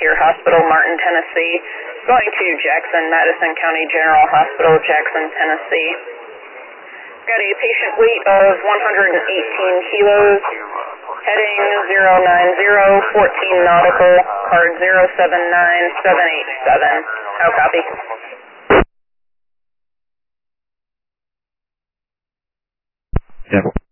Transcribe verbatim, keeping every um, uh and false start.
Frontier Hospital, Martin, Tennessee, going to Jackson, Madison County General Hospital, Jackson, Tennessee. Got a patient weight of one hundred eighteen kilos, heading zero nine zero, fourteen nautical, card zero seven nine seven eight seven. How copy? Yeah.